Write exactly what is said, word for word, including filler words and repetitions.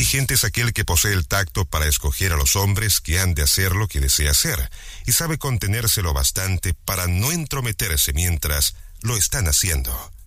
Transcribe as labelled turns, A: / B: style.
A: Inteligente es aquel que posee el tacto para escoger a los hombres que han de hacer lo que desea hacer, y sabe contenerse lo bastante para no entrometerse mientras lo están haciendo.